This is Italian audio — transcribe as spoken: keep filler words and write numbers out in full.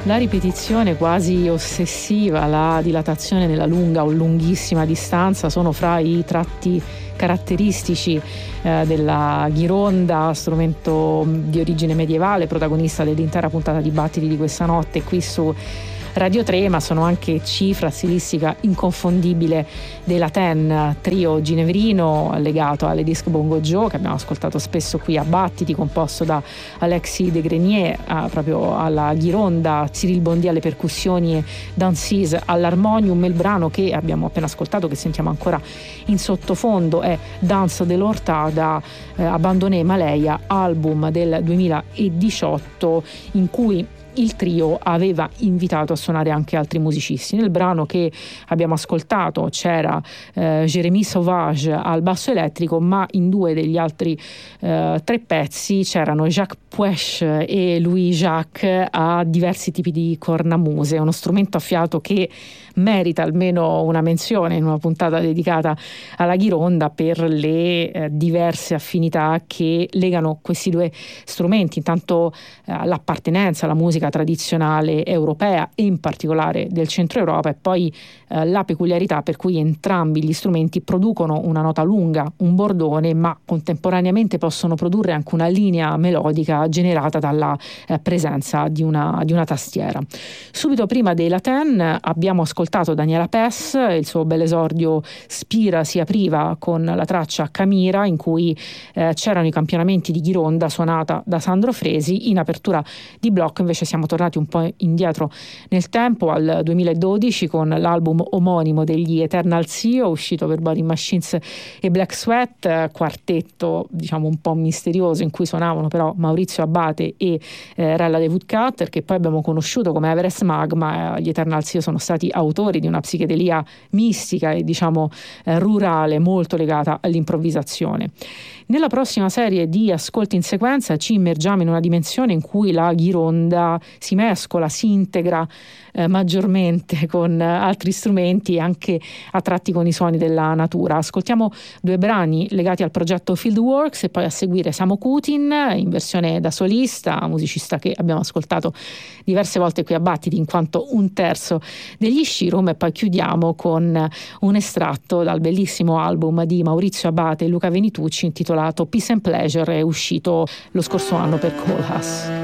La ripetizione quasi ossessiva, la dilatazione nella lunga o lunghissima distanza sono fra i tratti caratteristici eh, della ghironda, strumento di origine medievale, protagonista dell'intera puntata di Battiti di questa notte qui su Radio tre, ma sono anche cifra stilistica inconfondibile della Ten, trio ginevrino legato alle Disc Bongo Joe, che abbiamo ascoltato spesso qui a Battiti, composto da Alexis de Grenier, eh, proprio alla ghironda, Cyril Bondy alle percussioni e Dansis all'armonium. Il brano che abbiamo appena ascoltato, che sentiamo ancora in sottofondo, è Danse de l'Horta da eh, Abandonné Maleia, album del duemiladiciotto, in cui il trio aveva invitato a suonare anche altri musicisti. Nel brano che abbiamo ascoltato c'era eh, Jérémy Sauvage al basso elettrico, ma in due degli altri eh, tre pezzi c'erano Jacques Puech e Louis Jacques a diversi tipi di cornamuse, uno strumento a fiato che merita almeno una menzione in una puntata dedicata alla ghironda per le eh, diverse affinità che legano questi due strumenti, intanto eh, l'appartenenza alla musica tradizionale europea e in particolare del centro Europa, e poi eh, la peculiarità per cui entrambi gli strumenti producono una nota lunga, un bordone, ma contemporaneamente possono produrre anche una linea melodica generata dalla eh, presenza di una, di una tastiera. Subito prima dei La Ten abbiamo ascoltato Daniela Pes, il suo bel esordio Spira si apriva con la traccia Camira, in cui eh, c'erano i campionamenti di ghironda suonata da Sandro Fresi. In apertura di blocco invece siamo tornati un po' indietro nel tempo, al duemiladodici, con l'album omonimo degli Eternal Zio, uscito per Body Machines e Black Sweat, quartetto diciamo un po' misterioso in cui suonavano però Maurizio Abbate e eh, Rella de Woodcutter, che poi abbiamo conosciuto come Everest Magma. Gli Eternal Zio sono stati autori di una psichedelia mistica e diciamo eh, rurale, molto legata all'improvvisazione. Nella prossima serie di ascolti in sequenza ci immergiamo in una dimensione in cui la ghironda si mescola, si integra eh, maggiormente con altri strumenti, anche a tratti con i suoni della natura. Ascoltiamo due brani legati al progetto Fieldworks e poi a seguire Samo Kutin in versione da solista, musicista che abbiamo ascoltato diverse volte qui a Battiti in quanto un terzo degli Shirum, e poi chiudiamo con un estratto dal bellissimo album di Maurizio Abbate e Luca Venitucci intitolato Peace and Pleasure, è uscito lo scorso anno per Koolhaas.